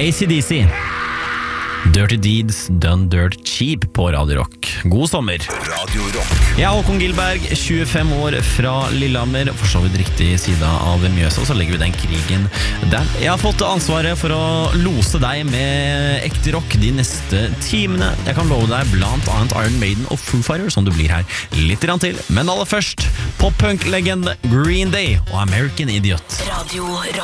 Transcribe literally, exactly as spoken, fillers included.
A C D C. Dirty Deeds Done Dirt Cheap på Radio Rock. God sommer. Radio Rock. Jeg er Håkon Gilberg, tjuefem år fra Lillehammer, for så vidt riktig side av Mjøsa, så legger vi den krigen der. Jeg har fått ansvaret for å lose deg med ekte rock de neste timene. Jeg kan love deg blant annet Iron Maiden og Foo Fighters, som du blir her litt grann til. Men aller først, pop-punk-legende Green Day og American Idiot. Radio Rock.